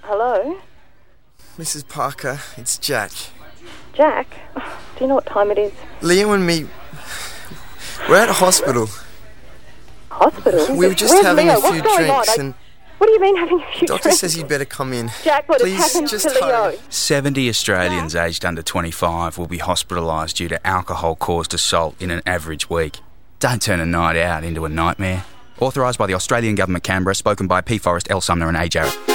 Hello? Mrs. Parker, it's Jack. Jack? Oh, do you know what time it is? Leo and me, we're at a hospital. Hospital? We were just Where's having Leo? a few What's going drinks on? and What do you mean having a few doctor drinks? says you'd better come in. Jack, what Please, has happened just to Leo? hurry. 70 Australians aged under 25 will be hospitalised due to alcohol-caused assault in an average week. Don't turn a night out into a nightmare. Authorised by the Australian Government, Canberra, spoken by P. Forrest, L. Sumner and A. Jarrett.